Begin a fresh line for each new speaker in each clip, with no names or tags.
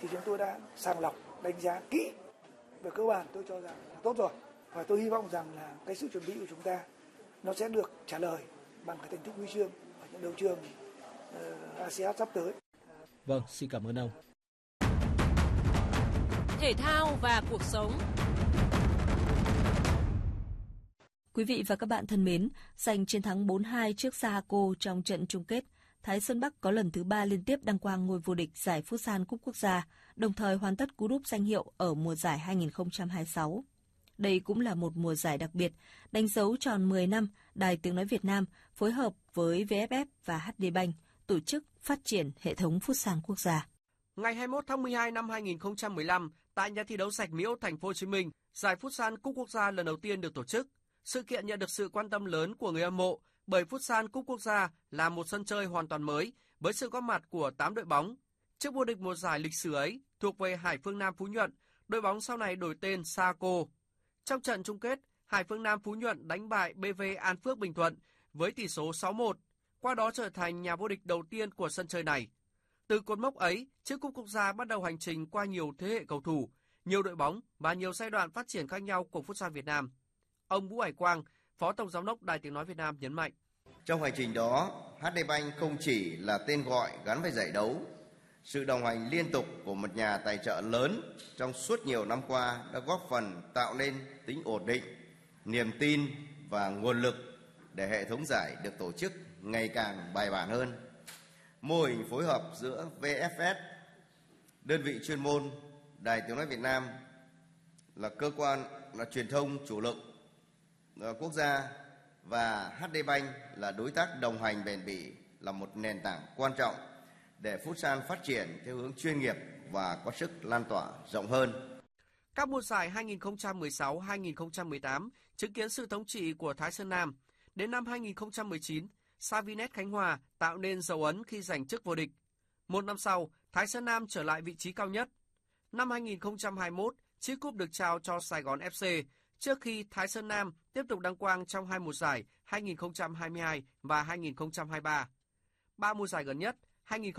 thì chúng tôi đã sàng lọc, đánh giá kỹ. Về cơ bản tôi cho rằng là tốt rồi, và tôi hy vọng rằng là cái sự chuẩn bị của chúng ta nó sẽ được trả lời bằng cái thành tích huy chương ở những đấu trường ASEAN sắp tới.
Vâng, xin cảm ơn ông.
Thể thao và cuộc sống.
Quý vị và các bạn thân mến, giành chiến thắng 4-2 trước Sahako trong trận chung kết, Thái Sơn Bắc có lần thứ 3 liên tiếp đăng quang ngôi vô địch giải Futsal Cúp Quốc gia, đồng thời hoàn tất cú đúp danh hiệu ở mùa giải 2026. Đây cũng là một mùa giải đặc biệt, đánh dấu tròn 10 năm Đài Tiếng Nói Việt Nam phối hợp với VFF và HD Bank tổ chức phát triển hệ thống Futsal quốc gia.
Ngày 21 tháng 12 năm 2015, tại nhà thi đấu Rạch Miễu, thành phố Hồ Chí Minh, giải Futsal Cúp Quốc gia lần đầu tiên được tổ chức. Sự kiện nhận được sự quan tâm lớn của người hâm mộ bởi Futsal Cúp Quốc gia là một sân chơi hoàn toàn mới với sự góp mặt của 8 đội bóng. Trước vô địch một giải lịch sử ấy thuộc về Hải Phương Nam Phú Nhuận, đội bóng sau này đổi tên Sahako. Trong trận chung kết, Hải Phương Nam Phú Nhuận đánh bại BV An Phước Bình Thuận với tỷ số 6-1, qua đó trở thành nhà vô địch đầu tiên của sân chơi này. Từ cột mốc ấy, chiếc cúp quốc gia bắt đầu hành trình qua nhiều thế hệ cầu thủ, nhiều đội bóng và nhiều giai đoạn phát triển khác nhau của Futsal Việt Nam. Ông Vũ Hải Quang, Phó Tổng Giám đốc Đài Tiếng Nói Việt Nam nhấn mạnh.
Trong hành trình đó, HD Bank không chỉ là tên gọi gắn với giải đấu, sự đồng hành liên tục của một nhà tài trợ lớn trong suốt nhiều năm qua đã góp phần tạo nên tính ổn định, niềm tin và nguồn lực để hệ thống giải được tổ chức ngày càng bài bản hơn. Mô hình phối hợp giữa VFS, đơn vị chuyên môn, Đài Tiếng Nói Việt Nam là cơ quan truyền thông chủ lực quốc gia và HD Bank là đối tác đồng hành bền bỉ là một nền tảng quan trọng để Futsal phát triển theo hướng chuyên nghiệp và có sức lan tỏa rộng hơn.
Các mùa giải 2016-2018 chứng kiến sự thống trị của Thái Sơn Nam. Đến năm 2019, Savinet Khánh Hòa tạo nên dấu ấn khi giành chức vô địch. Một năm sau, Thái Sơn Nam trở lại vị trí cao nhất. Năm 2021, chiếc cúp được trao cho Sài Gòn FC, trước khi Thái Sơn Nam tiếp tục đăng quang trong 2 mùa giải 2022 và 2023. 3 mùa giải gần nhất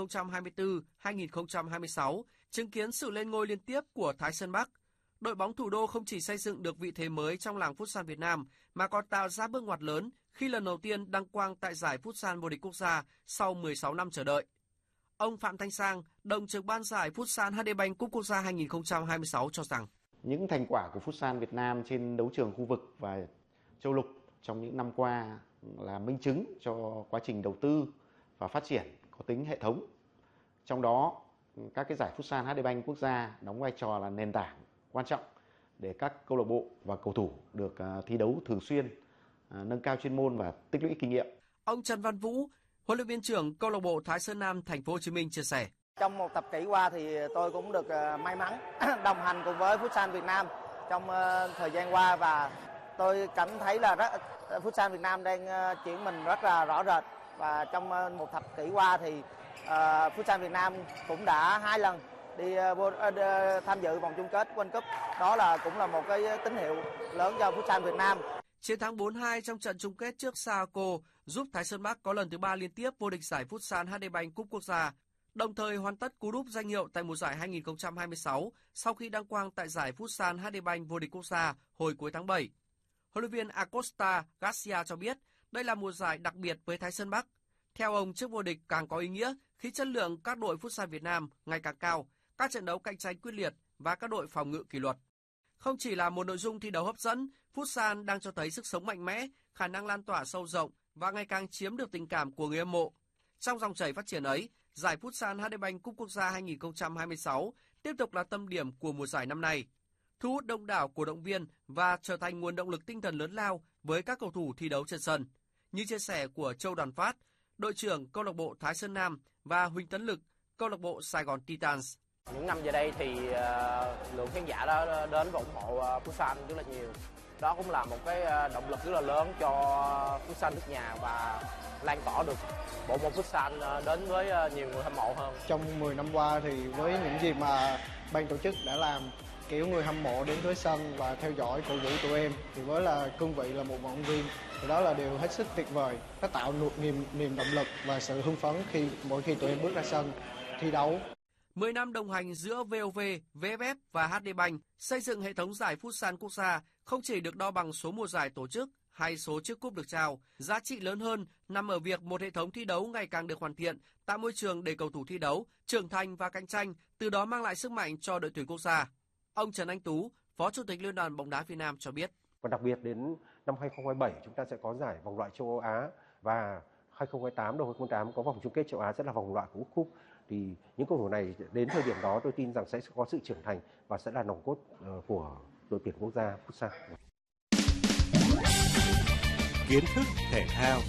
2024-2026 chứng kiến sự lên ngôi liên tiếp của Thái Sơn Bắc. Đội bóng thủ đô không chỉ xây dựng được vị thế mới trong làng Futsal Việt Nam mà còn tạo ra bước ngoặt lớn khi lần đầu tiên đăng quang tại giải Futsal vô địch quốc gia sau 16 năm chờ đợi. Ông Phạm Thanh Sang, đồng trực ban giải Futsal HD Bank Cúp Quốc gia 2026 cho rằng
những thành quả của Futsal Việt Nam trên đấu trường khu vực và châu lục trong những năm qua là minh chứng cho quá trình đầu tư và phát triển có tính hệ thống. Trong đó, các cái giải Futsal HD Bank Quốc gia đóng vai trò là nền tảng quan trọng để các câu lạc bộ và cầu thủ được thi đấu thường xuyên, nâng cao chuyên môn và tích lũy kinh nghiệm.
Ông Trần Văn Vũ, huấn luyện viên trưởng câu lạc bộ Thái Sơn Nam thành phố Hồ Chí Minh chia sẻ.
Trong một thập kỷ qua thì tôi cũng được may mắn đồng hành cùng với Futsal Việt Nam trong thời gian qua, và tôi cảm thấy là Futsal Việt Nam đang chuyển mình rất là rõ rệt, và trong một thập kỷ qua thì Futsal Việt Nam cũng đã 2 lần đi tham dự vòng chung kết World Cup. Đó là cũng là một cái tín hiệu lớn cho Futsal Việt Nam.
Chiến thắng 4-2 trong trận chung kết trước Sahako giúp Thái Sơn Bắc có lần thứ 3 liên tiếp vô địch giải Futsal HD Bank Cúp Quốc gia, đồng thời hoàn tất cú đúp danh hiệu tại mùa giải 2026 sau khi đăng quang tại giải Futsal HD Bank vô địch quốc gia hồi cuối tháng 7. Huấn luyện viên Acosta Garcia cho biết đây là mùa giải đặc biệt với Thái Sơn Bắc. Theo ông, chức vô địch càng có ý nghĩa khi chất lượng các đội Futsal Việt Nam ngày càng cao, các trận đấu cạnh tranh quyết liệt và các đội phòng ngự kỷ luật. Không chỉ là một nội dung thi đấu hấp dẫn, Futsal đang cho thấy sức sống mạnh mẽ, khả năng lan tỏa sâu rộng và ngày càng chiếm được tình cảm của người hâm mộ. Trong dòng chảy phát triển ấy, giải Futsal HD Bank Cúp Quốc gia 2026 tiếp tục là tâm điểm của mùa giải năm nay, thu hút đông đảo cổ động viên và trở thành nguồn động lực tinh thần lớn lao với các cầu thủ thi đấu trên sân. Như chia sẻ của Châu Đoàn Phát, đội trưởng câu lạc bộ Thái Sơn Nam, và Huỳnh Tấn Lực, câu lạc bộ Sài Gòn Titans.
Những năm giờ đây thì lượng khán giả đã đến và ủng hộ Futsal rất là nhiều. Đó cũng là một cái động lực rất là lớn cho Futsal nước nhà và lan tỏa được bộ môn Futsal đến với nhiều người hâm mộ hơn.
Trong 10 năm qua thì với những gì mà ban tổ chức đã làm, kiểu người hâm mộ đến với sân và theo dõi cổ vũ tụi em thì với là cương vị là một vận động viên thì đó là điều hết sức tuyệt vời. Nó tạo niềm động lực và sự hưng phấn mỗi khi tụi em bước ra sân thi đấu.
10 năm đồng hành giữa VOV, VFF và HD Bank, xây dựng hệ thống giải Futsal quốc gia không chỉ được đo bằng số mùa giải tổ chức hay số chiếc cúp được trao, giá trị lớn hơn nằm ở việc một hệ thống thi đấu ngày càng được hoàn thiện, tạo môi trường để cầu thủ thi đấu, trưởng thành và cạnh tranh, từ đó mang lại sức mạnh cho đội tuyển quốc gia. Ông Trần Anh Tú, Phó Chủ tịch Liên đoàn bóng đá Việt Nam cho biết.
Và đặc biệt đến năm 2027 chúng ta sẽ có giải vòng loại châu Âu Á và 2028 đầu 2028 có vòng chung kết châu Á sẽ là vòng loại của World Cup. Thì những cầu thủ này đến thời điểm đó tôi tin rằng sẽ có sự trưởng thành và sẽ là nòng cốt của đội tuyển quốc gia Futsal.
Kiến thức thể thao.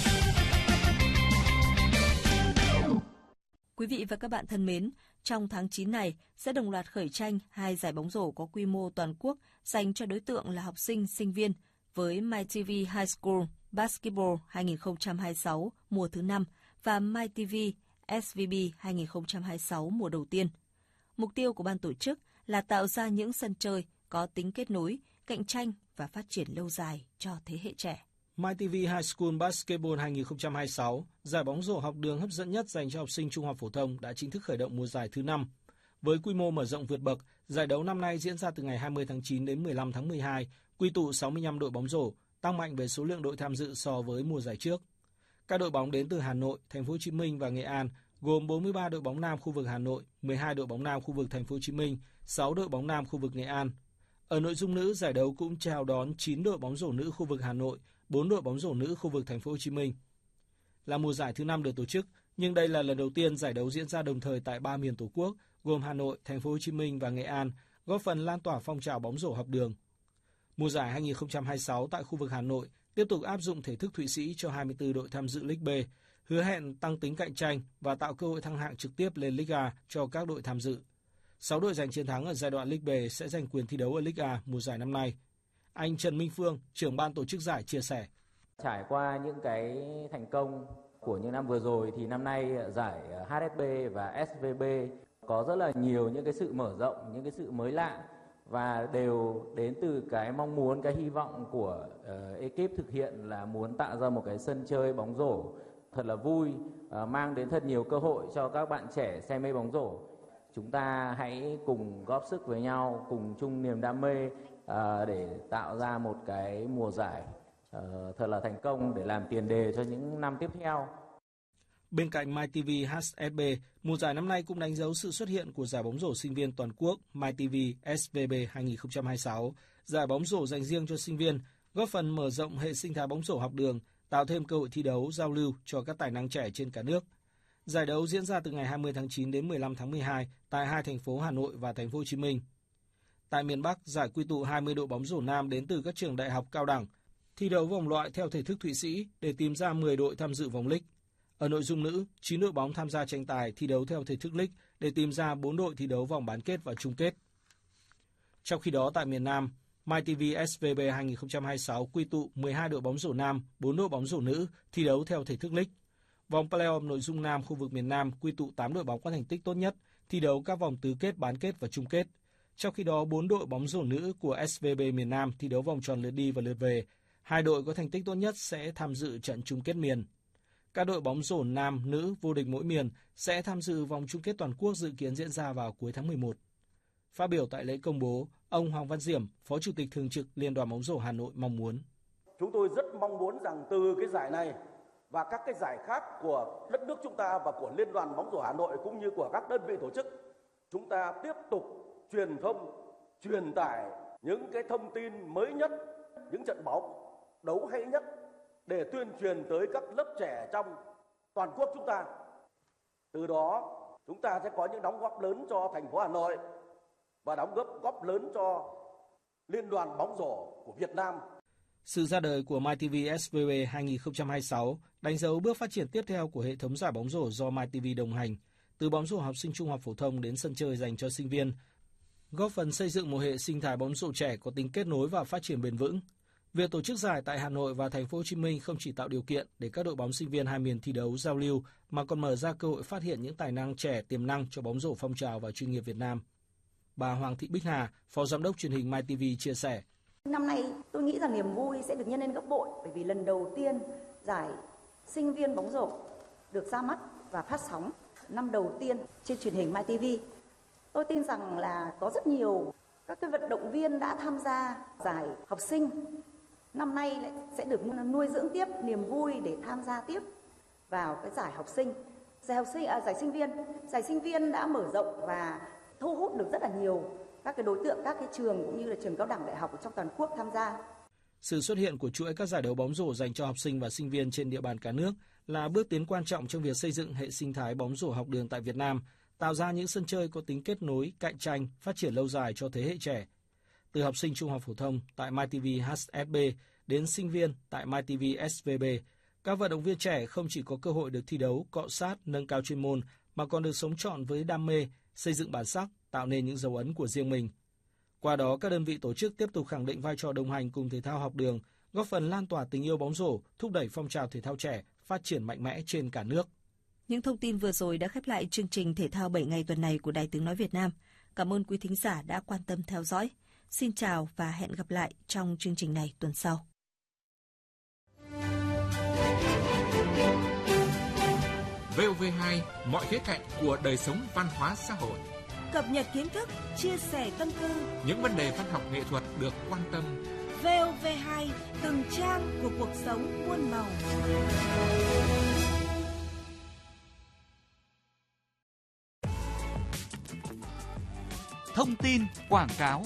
Quý vị và các bạn thân mến, trong tháng 9 này sẽ đồng loạt khởi tranh 2 giải bóng rổ có quy mô toàn quốc dành cho đối tượng là học sinh, sinh viên với MyTV High School Basketball 2026 mùa thứ 5 và MyTV SVB 2026 mùa đầu tiên. Mục tiêu của ban tổ chức là tạo ra những sân chơi có tính kết nối, cạnh tranh và phát triển lâu dài cho thế hệ trẻ.
MyTV High School Basketball 2026, giải bóng rổ học đường hấp dẫn nhất dành cho học sinh trung học phổ thông đã chính thức khởi động mùa giải thứ 5. Với quy mô mở rộng vượt bậc, giải đấu năm nay diễn ra từ ngày 20 tháng 9 đến 15 tháng 12, quy tụ 65 đội bóng rổ, tăng mạnh về số lượng đội tham dự so với mùa giải trước. Các đội bóng đến từ Hà Nội, Thành phố Hồ Chí Minh và Nghệ An gồm 43 đội bóng nam khu vực Hà Nội, 12 đội bóng nam khu vực Thành phố Hồ Chí Minh, 6 đội bóng nam khu vực Nghệ An. Ở nội dung nữ, giải đấu cũng chào đón 9 đội bóng rổ nữ khu vực Hà Nội, 4 đội bóng rổ nữ khu vực Thành phố Hồ Chí Minh. Là mùa giải thứ 5 được tổ chức, nhưng đây là lần đầu tiên giải đấu diễn ra đồng thời tại 3 miền Tổ quốc, gồm Hà Nội, Thành phố Hồ Chí Minh và Nghệ An, góp phần lan tỏa phong trào bóng rổ học đường. Mùa giải 2026 tại khu vực Hà Nội tiếp tục áp dụng thể thức Thụy Sĩ cho 24 đội tham dự League B, hứa hẹn tăng tính cạnh tranh và tạo cơ hội thăng hạng trực tiếp lên League A cho các đội tham dự. 6 đội giành chiến thắng ở giai đoạn League B sẽ giành quyền thi đấu ở League A mùa giải năm nay. Anh Trần Minh Phương, trưởng ban tổ chức giải chia sẻ.
Trải qua những cái thành công của những năm vừa rồi thì năm nay giải HSB và SVB có rất là nhiều những cái sự mở rộng, những cái sự mới lạ và đều đến từ cái mong muốn, cái hy vọng của ekip thực hiện là muốn tạo ra một cái sân chơi bóng rổ thật là vui, mang đến thật nhiều cơ hội cho các bạn trẻ say mê bóng rổ. Chúng ta hãy cùng góp sức với nhau, cùng chung niềm đam mê để tạo ra một cái mùa giải thật là thành công để làm tiền đề cho những năm tiếp theo.
Bên cạnh MyTV HSB, mùa giải năm nay cũng đánh dấu sự xuất hiện của giải bóng rổ sinh viên toàn quốc MyTV SVB 2026, giải bóng rổ dành riêng cho sinh viên, góp phần mở rộng hệ sinh thái bóng rổ học đường, tạo thêm cơ hội thi đấu, giao lưu cho các tài năng trẻ trên cả nước. Giải đấu diễn ra từ ngày 20 tháng 9 đến 15 tháng 12 tại 2 thành phố Hà Nội và Thành phố Hồ Chí Minh. Tại miền Bắc, giải quy tụ 20 đội bóng rổ nam đến từ các trường đại học cao đẳng, thi đấu vòng loại theo thể thức Thụy Sĩ để tìm ra 10 đội tham dự vòng League. Ở nội dung nữ, 9 đội bóng tham gia tranh tài thi đấu theo thể thức League để tìm ra 4 đội thi đấu vòng bán kết và chung kết. Trong khi đó tại miền Nam, MyTV SVB 2026 quy tụ 12 đội bóng rổ nam, 4 đội bóng rổ nữ thi đấu theo thể thức League. Vòng play-off nội dung nam khu vực miền Nam quy tụ 8 đội bóng có thành tích tốt nhất, thi đấu các vòng tứ kết, bán kết và chung kết. Trong khi đó, 4 đội bóng rổ nữ của SVB miền Nam thi đấu vòng tròn lượt đi và lượt về. 2 đội có thành tích tốt nhất sẽ tham dự trận chung kết miền. Các đội bóng rổ nam, nữ vô địch mỗi miền sẽ tham dự vòng chung kết toàn quốc dự kiến diễn ra vào cuối tháng 11. Phát biểu tại lễ công bố, ông Hoàng Văn Diểm, Phó Chủ tịch Thường trực Liên đoàn bóng rổ Hà Nội mong muốn.
Chúng tôi rất mong muốn rằng từ cái giải này và các cái giải khác của đất nước chúng ta và của Liên đoàn bóng rổ Hà Nội cũng như của các đơn vị tổ chức, chúng ta tiếp tục truyền thông, truyền tải những cái thông tin mới nhất, những trận bóng đấu hay nhất để tuyên truyền tới các lớp trẻ trong toàn quốc chúng ta. Từ đó chúng ta sẽ có những đóng góp lớn cho thành phố Hà Nội và đóng góp lớn cho Liên đoàn bóng rổ của Việt Nam.
Sự ra đời của MyTV SVB 2026 đánh dấu bước phát triển tiếp theo của hệ thống giải bóng rổ do MyTV đồng hành, từ bóng rổ học sinh trung học phổ thông đến sân chơi dành cho sinh viên, góp phần xây dựng một hệ sinh thái bóng rổ trẻ có tính kết nối và phát triển bền vững. Việc tổ chức giải tại Hà Nội và Thành phố Hồ Chí Minh không chỉ tạo điều kiện để các đội bóng sinh viên hai miền thi đấu giao lưu mà còn mở ra cơ hội phát hiện những tài năng trẻ tiềm năng cho bóng rổ phong trào và chuyên nghiệp Việt Nam. Bà Hoàng Thị Bích Hà, Phó Giám đốc truyền hình MyTV chia sẻ.
Năm nay tôi nghĩ rằng niềm vui sẽ được nhân lên gấp bội bởi vì lần đầu tiên giải sinh viên bóng rổ được ra mắt và phát sóng năm đầu tiên trên truyền hình MyTV. Tôi tin rằng là có rất nhiều các cái vận động viên đã tham gia giải học sinh. Năm nay lại sẽ được nuôi dưỡng tiếp niềm vui để tham gia tiếp vào cái giải học sinh. Giải sinh viên đã mở rộng và thu hút được rất là nhiều các cái đối tượng, các cái trường cũng như là trường cao đẳng đại học trong toàn quốc tham gia.
Sự xuất hiện của chuỗi các giải đấu bóng rổ dành cho học sinh và sinh viên trên địa bàn cả nước là bước tiến quan trọng trong việc xây dựng hệ sinh thái bóng rổ học đường tại Việt Nam, tạo ra những sân chơi có tính kết nối, cạnh tranh, phát triển lâu dài cho thế hệ trẻ. Từ học sinh trung học phổ thông tại MyTV HSB đến sinh viên tại MyTV SVB, các vận động viên trẻ không chỉ có cơ hội được thi đấu, cọ sát, nâng cao chuyên môn mà còn được sống trọn với đam mê, xây dựng bản sắc, tạo nên những dấu ấn của riêng mình. Qua đó, các đơn vị tổ chức tiếp tục khẳng định vai trò đồng hành cùng thể thao học đường, góp phần lan tỏa tình yêu bóng rổ, thúc đẩy phong trào thể thao trẻ phát triển mạnh mẽ trên cả nước.
Những thông tin vừa rồi đã khép lại chương trình Thể thao 7 ngày tuần này của Đài Tiếng nói Việt Nam. Cảm ơn quý thính giả đã quan tâm theo dõi. Xin chào và hẹn gặp lại trong chương trình này tuần sau.
VOV2, mọi khía cạnh của đời sống văn hóa xã hội.
Cập nhật kiến thức, chia sẻ tâm tư.
Những vấn đề văn học nghệ thuật được quan tâm.
VOV2, từng trang của cuộc sống muôn màu.
Thông tin, quảng cáo.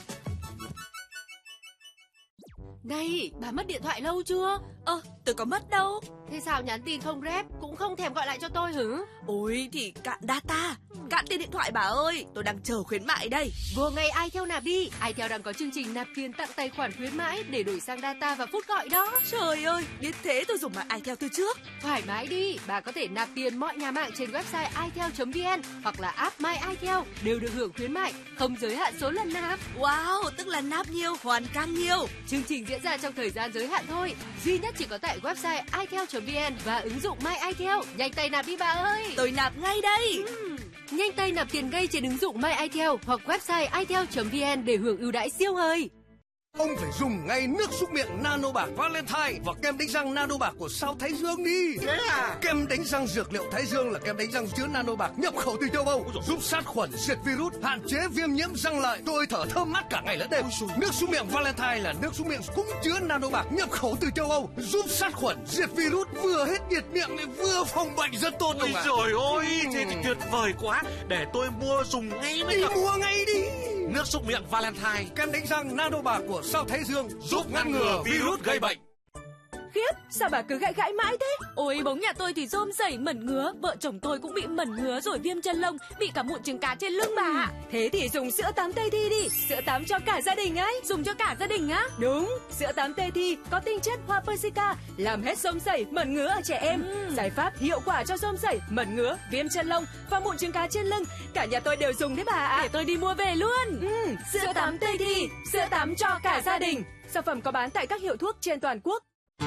Này, bà mất điện thoại lâu chưa?
Tôi có mất đâu.
Thế sao nhắn tin không rep, cũng không thèm gọi lại cho tôi hử?
Ôi thì cạn data, cạn tiền điện thoại bà ơi, tôi đang chờ khuyến mại đây.
Vừa ngày iTel nạp đi, iTel đang có chương trình nạp tiền tặng tài khoản khuyến mãi để đổi sang data và phút gọi đó.
Trời ơi, biết thế tôi dùng mạng iTel từ trước.
Thoải mái đi, bà có thể nạp tiền mọi nhà mạng trên website itel.vn hoặc là app My iTel đều được hưởng khuyến mại, không giới hạn số lần nạp.
Wow, tức là nạp nhiều, hoàn càng nhiều.
Chương trình diễn ra trong thời gian giới hạn thôi, duy nhất chỉ có tại website itel.vn và ứng dụng My iTel. Nhanh tay nạp đi bà ơi.
Tôi nạp ngay đây.
Nhanh tay nạp tiền ngay trên ứng dụng My iTel hoặc website itel.vn để hưởng ưu đãi siêu hời.
Ông phải dùng ngay nước súc miệng Nano Bạc Valentine và kem đánh răng Nano Bạc của Sao Thái Dương đi.
Thế à?
Kem đánh răng dược liệu Thái Dương là kem đánh răng chứa Nano Bạc nhập khẩu từ châu Âu, giúp sát khuẩn, diệt virus, hạn chế viêm nhiễm răng lợi. Tôi thở thơm mát cả ngày lẫn đêm. Nước súc miệng Valentine là nước súc miệng cũng chứa Nano Bạc nhập khẩu từ châu Âu, giúp sát khuẩn, diệt virus, vừa hết nhiệt miệng lại vừa phòng bệnh rất tốt.
Ôi trời ơi, thế thì tuyệt vời quá. Để tôi mua dùng ngay mới được.
Mua ngay đi.
Nước súc miệng Valentine,
kem đánh răng Nano Bạc của Sao Thái Dương giúp ngăn ngừa virus gây bệnh.
Khiếp, sao bà cứ gãi mãi thế? Ôi, bóng nhà tôi thì rôm rẩy mẩn ngứa, vợ chồng tôi cũng bị mẩn ngứa rồi viêm chân lông, bị cả mụn trứng cá trên lưng bà ạ. Thế thì dùng sữa tắm Tây Thi đi, sữa tắm cho cả gia đình ấy. Dùng cho cả gia đình á? Đúng, sữa tắm Tây Thi có tinh chất hoa persica, làm hết rôm rẩy, mẩn ngứa ở trẻ em. Giải pháp hiệu quả cho rôm rẩy, mẩn ngứa, viêm chân lông và mụn trứng cá trên lưng. Cả nhà tôi đều dùng đấy bà ạ. Để tôi đi mua về luôn. Sữa tắm Tây Thi, sữa tắm cho cả gia đình. Sản phẩm có bán tại các hiệu thuốc trên toàn quốc.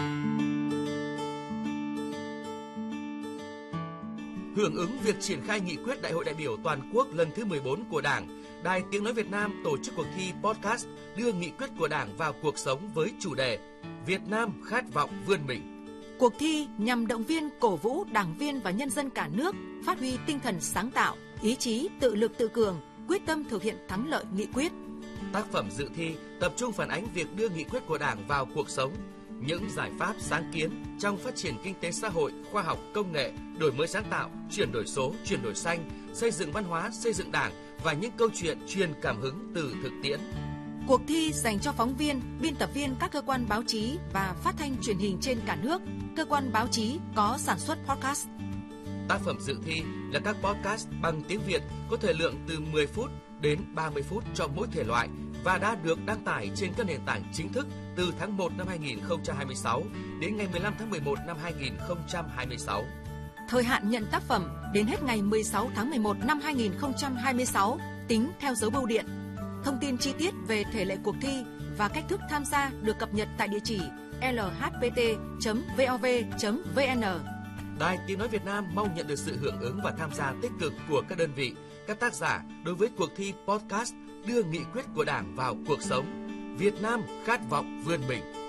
Hưởng ứng việc triển khai nghị quyết Đại hội đại biểu toàn quốc lần thứ 14 của Đảng, Đài Tiếng nói Việt Nam tổ chức cuộc thi podcast đưa nghị quyết của Đảng vào cuộc sống với chủ đề Việt Nam khát vọng vươn mình.
Cuộc thi nhằm động viên, cổ vũ đảng viên và nhân dân cả nước phát huy tinh thần sáng tạo, ý chí tự lực tự cường, quyết tâm thực hiện thắng lợi nghị quyết.
Tác phẩm dự thi tập trung phản ánh việc đưa nghị quyết của Đảng vào cuộc sống, những giải pháp sáng kiến trong phát triển kinh tế xã hội, khoa học, công nghệ, đổi mới sáng tạo, chuyển đổi số, chuyển đổi xanh, xây dựng văn hóa, xây dựng Đảng và những câu chuyện truyền cảm hứng từ thực tiễn.
Cuộc thi dành cho phóng viên, biên tập viên các cơ quan báo chí và phát thanh truyền hình trên cả nước, cơ quan báo chí có sản xuất podcast.
Tác phẩm dự thi là các podcast bằng tiếng Việt có thời lượng từ 10 phút đến 30 phút cho mỗi thể loại và đã được đăng tải trên các nền tảng chính thức từ tháng 1 năm 2026 đến ngày 15 tháng 11 năm 2026.
Thời hạn nhận tác phẩm đến hết ngày 16 tháng 11 năm 2026, tính theo dấu bưu điện. Thông tin chi tiết về thể lệ cuộc thi và cách thức tham gia được cập nhật tại địa chỉ lhpt.vov.vn.
Đài Tiếng nói Việt Nam mong nhận được sự hưởng ứng và tham gia tích cực của các đơn vị, các tác giả đối với cuộc thi podcast đưa nghị quyết của Đảng vào cuộc sống. Việt Nam khát vọng vươn mình.